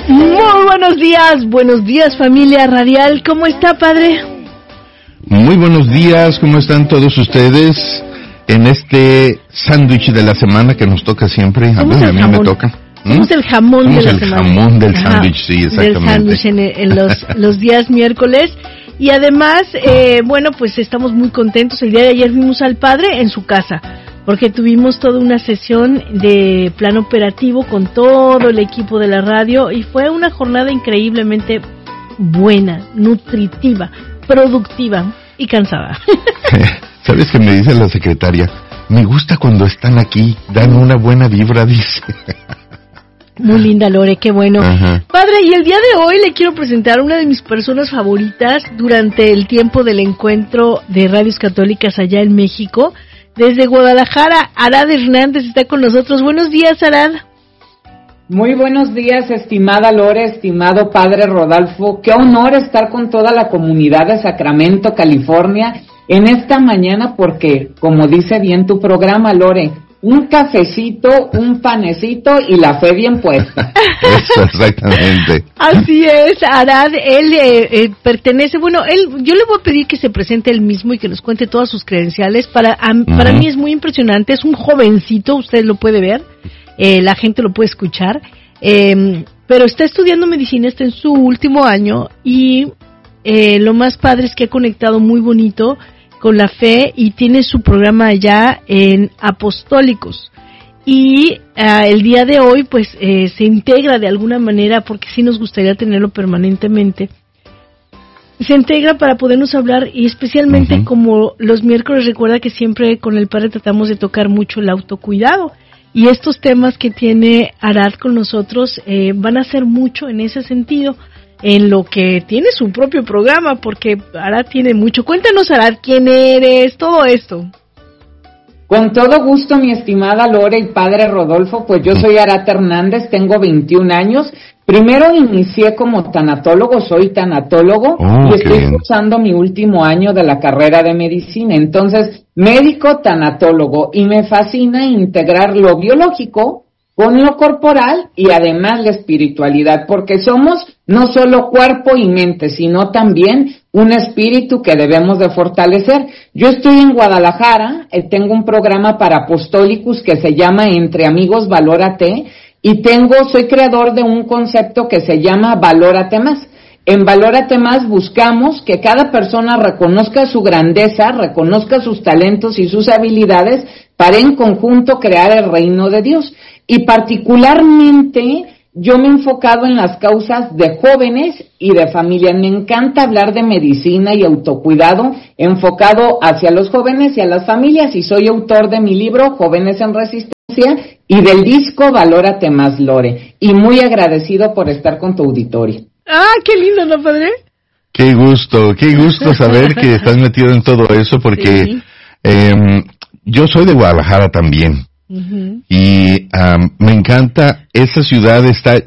Muy buenos días familia radial, ¿cómo está, padre? Muy buenos días, ¿cómo están todos ustedes en este sándwich de la semana que nos toca siempre? A mí me toca. Somos el jamón de la semana. Somos el jamón del sándwich, sí, exactamente. Del sándwich en los días miércoles. Y además, bueno, pues estamos muy contentos. El día de ayer vimos al padre en su casa, porque tuvimos toda una sesión de plan operativo con todo el equipo de la radio y fue una jornada increíblemente buena, nutritiva, productiva y cansada. ¿Sabes qué me dice la secretaria? Me gusta cuando están aquí, dan una buena vibra, dice. Muy linda, Lore, qué bueno. Ajá. Padre, y el día de hoy le quiero presentar a una de mis personas favoritas durante el tiempo del encuentro de Radios Católicas allá en México. Desde Guadalajara, Arad Hernández está con nosotros. Buenos días, Arad. Muy buenos días, estimada Lore, estimado Padre Rodolfo. Qué honor estar con toda la comunidad de Sacramento, California, en esta mañana porque, como dice bien tu programa, Lore, un cafecito, un panecito y la fe bien puesta. Eso, exactamente. Así es, Arad, él pertenece, yo le voy a pedir que se presente él mismo y que nos cuente todas sus credenciales. Para mí es muy impresionante, es un jovencito, usted lo puede ver, la gente lo puede escuchar, pero está estudiando medicina, está en su último año y lo más padre es que ha conectado muy bonito con la fe y tiene su programa allá en Apostólicos. Y el día de hoy pues se integra de alguna manera, porque sí nos gustaría tenerlo permanentemente, se integra para podernos hablar y especialmente como los miércoles, recuerda que siempre con el padre tratamos de tocar mucho el autocuidado y estos temas que tiene Arad con nosotros van a ser mucho en ese sentido, en lo que tiene su propio programa, porque Arad tiene mucho. Cuéntanos, Arad, quién eres, todo esto. Con todo gusto, mi estimada Lore y Padre Rodolfo, pues yo soy Arad Hernández, tengo 21 años. Primero inicié como tanatólogo, soy tanatólogo y estoy cursando mi último año de la carrera de medicina. Entonces, médico tanatólogo, y me fascina integrar lo biológico con lo corporal y además la espiritualidad, porque somos no solo cuerpo y mente, sino también un espíritu que debemos de fortalecer. Yo estoy en Guadalajara, tengo un programa para Apostólicos que se llama Entre Amigos Valórate, y soy creador de un concepto que se llama Valórate Más. En Valórate Más buscamos que cada persona reconozca su grandeza, reconozca sus talentos y sus habilidades para en conjunto crear el reino de Dios. Y particularmente yo me he enfocado en las causas de jóvenes y de familias. Me encanta hablar de medicina y autocuidado enfocado hacia los jóvenes y a las familias, y soy autor de mi libro Jóvenes en Resistencia y del disco Valórate Más, Lore. Y muy agradecido por estar con tu auditorio. ¡Ah, qué lindo, ¿no, padre? Qué gusto saber que estás metido en todo eso, porque sí. Yo soy de Guadalajara también. Y me encanta, esa ciudad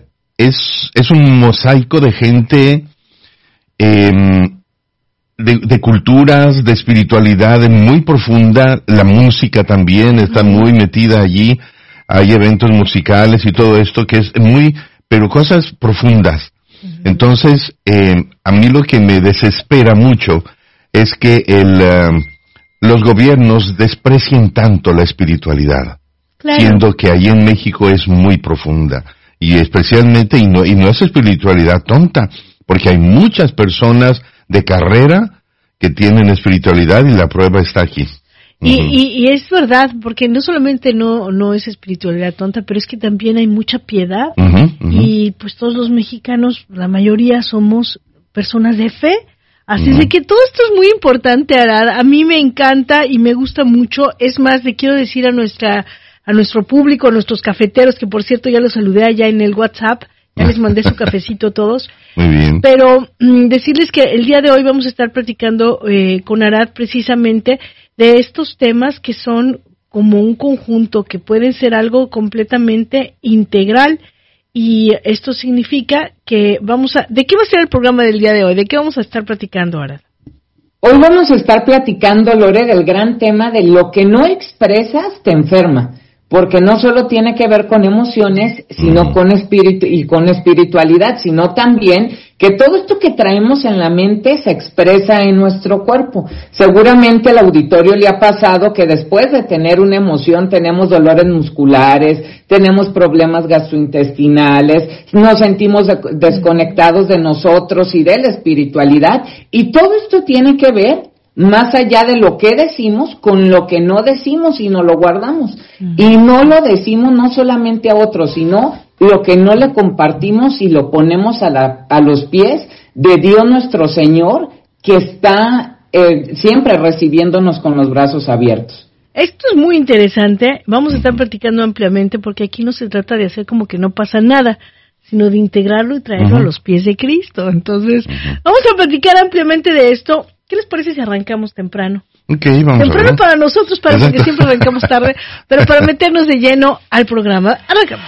es un mosaico de gente, de culturas, de espiritualidad muy profunda. La música también está muy metida allí, hay eventos musicales y todo esto que es pero cosas profundas. Entonces, a mí lo que me desespera mucho es que los gobiernos desprecien tanto la espiritualidad. Claro. Siendo que ahí en México es muy profunda, y especialmente, y no es espiritualidad tonta, porque hay muchas personas de carrera que tienen espiritualidad y la prueba está aquí. Y es verdad, porque no solamente no es espiritualidad tonta, pero es que también hay mucha piedad, y pues todos los mexicanos, la mayoría somos personas de fe, así de que todo esto es muy importante, Arad. A mí me encanta y me gusta mucho. Es más, le quiero decir a nuestro público, a nuestros cafeteros, que por cierto ya los saludé allá en el WhatsApp, ya les mandé su cafecito a todos. Muy bien. Pero decirles que el día de hoy vamos a estar platicando con Arad precisamente de estos temas que son como un conjunto, que pueden ser algo completamente integral, y esto significa que ¿de qué va a ser el programa del día de hoy? ¿De qué vamos a estar platicando, Arad? Hoy vamos a estar platicando, Lore, del gran tema de lo que no expresas te enferma. porque no solo tiene que ver con emociones, sino con espíritu y con espiritualidad, sino también que todo esto que traemos en la mente se expresa en nuestro cuerpo. Seguramente al auditorio le ha pasado que después de tener una emoción tenemos dolores musculares, tenemos problemas gastrointestinales, nos sentimos desconectados de nosotros y de la espiritualidad, y todo esto tiene que ver más allá de lo que decimos, con lo que no decimos y no lo guardamos. Y no lo decimos no solamente a otros, sino lo que no le compartimos y lo ponemos a los pies de Dios nuestro Señor, que está siempre recibiéndonos con los brazos abiertos. Esto es muy interesante. Vamos a estar platicando ampliamente, porque aquí no se trata de hacer como que no pasa nada, sino de integrarlo y traerlo a los pies de Cristo. Entonces, vamos a platicar ampliamente de esto. ¿Qué les parece si arrancamos temprano? Okay, vamos temprano a ver. Para nosotros, porque siempre arrancamos tarde, pero para meternos de lleno al programa, arrancamos.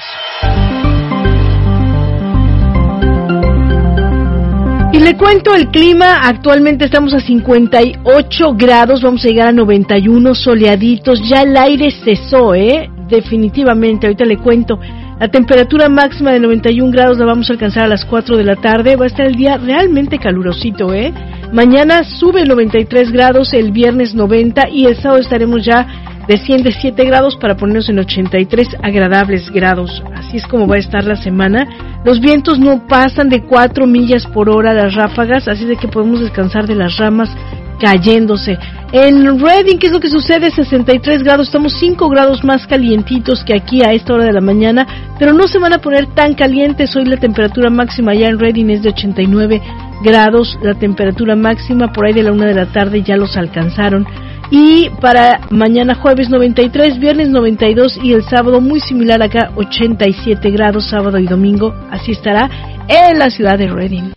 Y le cuento el clima. Actualmente estamos a 58 grados, vamos a llegar a 91, soleaditos, ya el aire cesó, definitivamente, ahorita le cuento. La temperatura máxima de 91 grados la vamos a alcanzar a las 4 de la tarde. Va a estar el día realmente calurosito, Mañana sube 93 grados, el viernes 90 y el sábado estaremos ya de 107 grados para ponernos en 83 agradables grados. Así es como va a estar la semana. Los vientos no pasan de 4 millas por hora las ráfagas, así de que podemos descansar de las ramas cayéndose. En Redding, ¿qué es lo que sucede? 63 grados, estamos 5 grados más calientitos que aquí a esta hora de la mañana, pero no se van a poner tan calientes. Hoy la temperatura máxima allá en Redding es de 89 grados, la temperatura máxima por ahí de la 1 de la tarde ya los alcanzaron. Y para mañana jueves 93, viernes 92 y el sábado muy similar acá, 87 grados sábado y domingo, así estará en la ciudad de Redding.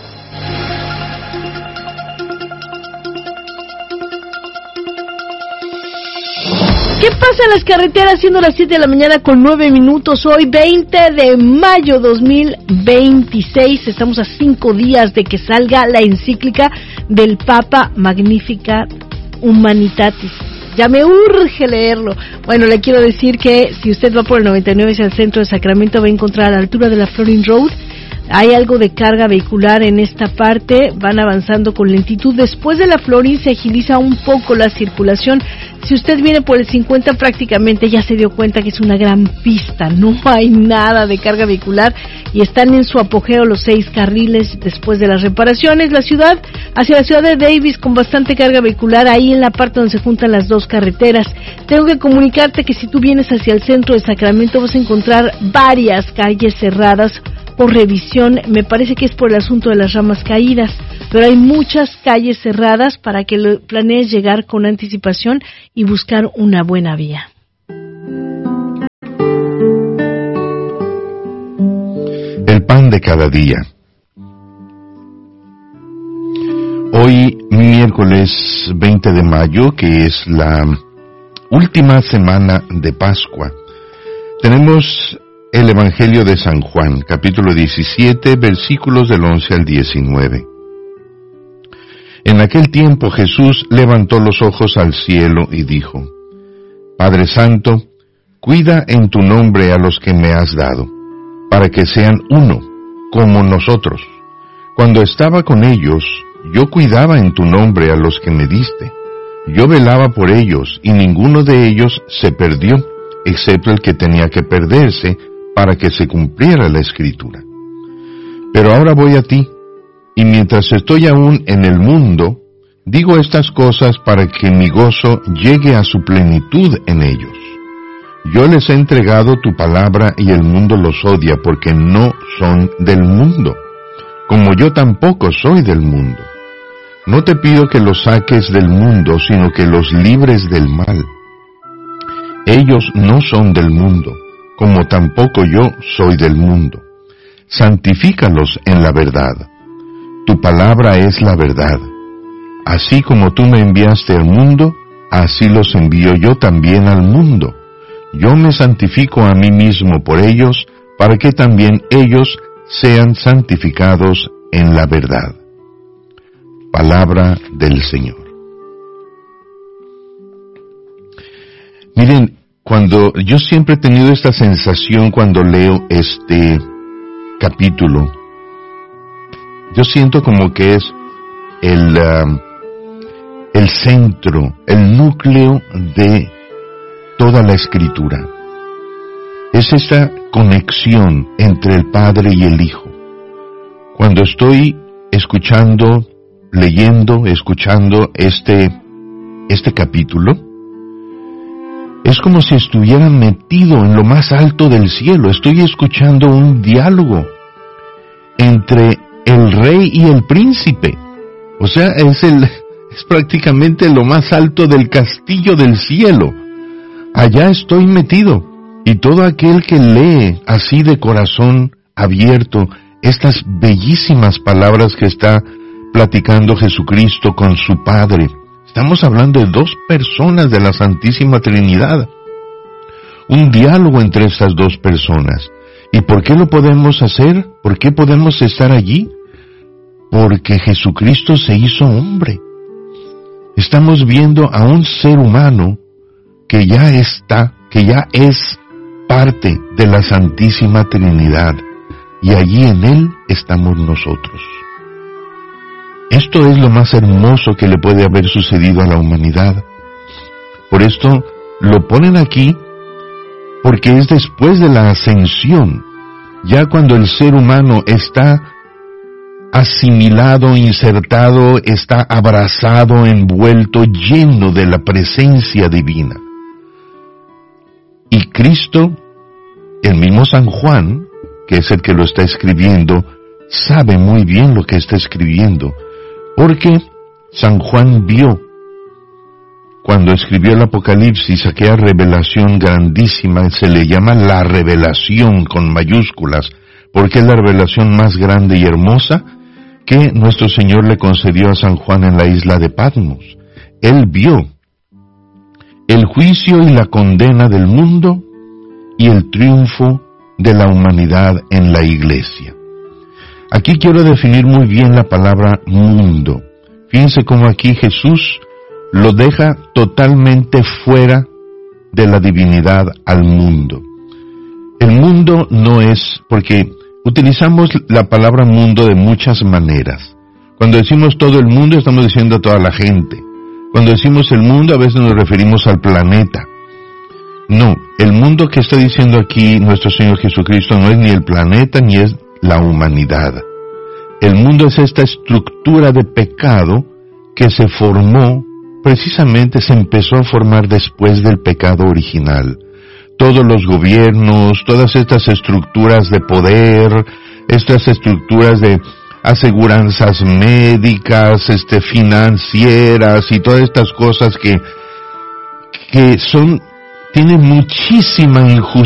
¿Qué pasa en las carreteras siendo las 7 de la mañana con 9 minutos? Hoy 20 de mayo 2026, estamos a 5 días de que salga la encíclica del Papa Magnificat Humanitatis. Ya me urge leerlo. Bueno, le quiero decir que si usted va por el 99 hacia el centro de Sacramento, va a encontrar a la altura de la Florin Road. Hay algo de carga vehicular en esta parte, van avanzando con lentitud. Después de la Florin se agiliza un poco la circulación. Si usted viene por el 50, prácticamente ya se dio cuenta que es una gran pista, no hay nada de carga vehicular y están en su apogeo los 6 carriles después de las reparaciones. La ciudad, hacia la ciudad de Davis, con bastante carga vehicular, ahí en la parte donde se juntan las dos carreteras. Tengo que comunicarte que si tú vienes hacia el centro de Sacramento vas a encontrar varias calles cerradas por revisión. Me parece que es por el asunto de las ramas caídas, pero hay muchas calles cerradas para que lo planees llegar con anticipación y buscar una buena vía. El pan de cada día. Hoy, miércoles 20 de mayo, que es la última semana de Pascua, tenemos el Evangelio de San Juan, capítulo 17, versículos del 11 al 19. En aquel tiempo Jesús levantó los ojos al cielo y dijo: Padre Santo, cuida en tu nombre a los que me has dado, para que sean uno, como nosotros. Cuando estaba con ellos, yo cuidaba en tu nombre a los que me diste. Yo velaba por ellos, y ninguno de ellos se perdió, excepto el que tenía que perderse, para que se cumpliera la Escritura. Pero ahora voy a ti, y mientras estoy aún en el mundo, digo estas cosas para que mi gozo llegue a su plenitud en ellos. Yo les he entregado tu palabra y el mundo los odia porque no son del mundo, como yo tampoco soy del mundo. No te pido que los saques del mundo, sino que los libres del mal. Ellos no son del mundo, como tampoco yo soy del mundo. Santifícalos en la verdad. Tu palabra es la verdad. Así como tú me enviaste al mundo, así los envío yo también al mundo. Yo me santifico a mí mismo por ellos, para que también ellos sean santificados en la verdad. Palabra del Señor. Miren, cuando yo siempre he tenido esta sensación cuando leo este capítulo, yo siento como que es el centro, el núcleo de toda la Escritura. Es esta conexión entre el Padre y el Hijo. Cuando estoy escuchando, leyendo, escuchando este capítulo, es como si estuviera metido en lo más alto del cielo. Estoy escuchando un diálogo entre el rey y el príncipe. O sea, es prácticamente lo más alto del castillo del cielo. Allá estoy metido. Y todo aquel que lee así de corazón abierto estas bellísimas palabras que está platicando Jesucristo con su Padre. Estamos hablando de dos personas de la Santísima Trinidad. Un diálogo entre estas dos personas. ¿Y por qué lo podemos hacer? ¿Por qué podemos estar allí? Porque Jesucristo se hizo hombre. Estamos viendo a un ser humano que ya es parte de la Santísima Trinidad, y allí en Él estamos nosotros. Esto es lo más hermoso que le puede haber sucedido a la humanidad. Por esto lo ponen aquí, porque es después de la ascensión, ya cuando el ser humano está asimilado, insertado, está abrazado, envuelto, lleno de la presencia divina. Y Cristo, el mismo San Juan, que es el que lo está escribiendo, sabe muy bien lo que está escribiendo, porque San Juan vio, cuando escribió el Apocalipsis, aquella revelación grandísima, se le llama la revelación con mayúsculas, porque es la revelación más grande y hermosa que nuestro Señor le concedió a San Juan en la isla de Patmos. Él vio el juicio y la condena del mundo y el triunfo de la humanidad en la Iglesia. Aquí quiero definir muy bien la palabra mundo. Fíjense cómo aquí Jesús lo deja totalmente fuera de la divinidad al mundo. El mundo no es, porque utilizamos la palabra mundo de muchas maneras. Cuando decimos todo el mundo, estamos diciendo a toda la gente. Cuando decimos el mundo, a veces nos referimos al planeta. No, el mundo que está diciendo aquí nuestro Señor Jesucristo no es ni el planeta ni es la humanidad. El mundo es esta estructura de pecado que se formó, precisamente se empezó a formar después del pecado original. Todos los gobiernos, todas estas estructuras de poder, estas estructuras de aseguranzas médicas, financieras y todas estas cosas que tienen muchísima injusticia